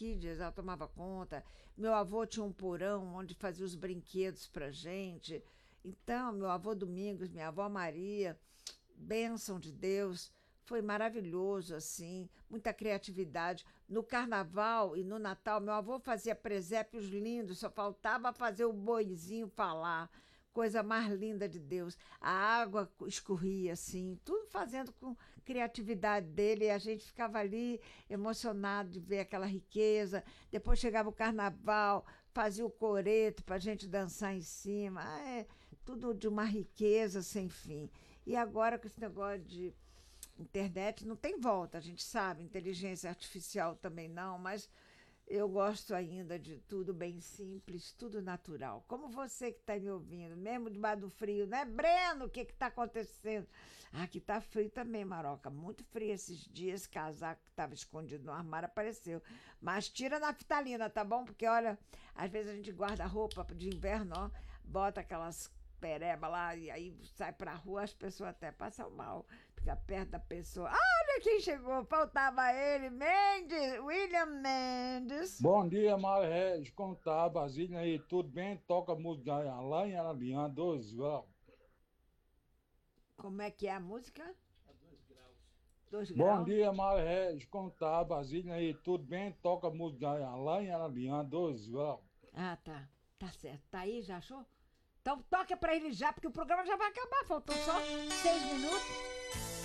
Kids, ela tomava conta. Meu avô tinha um porão onde fazia os brinquedos pra gente. Então, meu avô Domingos, minha avó Maria, bênção de Deus, foi maravilhoso, assim, muita criatividade. No Carnaval e no Natal, meu avô fazia presépios lindos, só faltava fazer o boizinho falar. Coisa mais linda de Deus. A água escorria, assim, tudo fazendo com criatividade dele, e a gente ficava ali emocionado de ver aquela riqueza. Depois chegava o carnaval, fazia o coreto para a gente dançar em cima. Tudo de uma riqueza sem fim. E agora, com esse negócio de internet, não tem volta, a gente sabe, inteligência artificial também não, mas eu gosto ainda de tudo bem simples, tudo natural. Como você que está me ouvindo, mesmo debaixo do frio, né? Breno, o que está acontecendo? Aqui está frio também, Maroca. Muito frio esses dias. Esse casaco que estava escondido no armário apareceu. Mas tira na naftalina, tá bom? Porque, olha, às vezes a gente guarda roupa de inverno, ó, bota aquelas pereba lá e aí sai pra rua, as pessoas até passam mal, fica perto da pessoa. Olha quem chegou, faltava ele, Mendes, William Mendes. Bom dia, Mário Regis. Como tá, Basílio aí? Tudo bem? Toca música lá em Arabian, 12 graus. Como é que é a música? 2 Bom graus? dia, Mário Regis. Como tá, Basílio aí? Tudo bem? Toca música lá em Arabian, 12 graus. Ah, tá. Tá certo. Tá aí, já achou? Então toca pra ele já, porque o programa já vai acabar. Faltam só 6 minutos.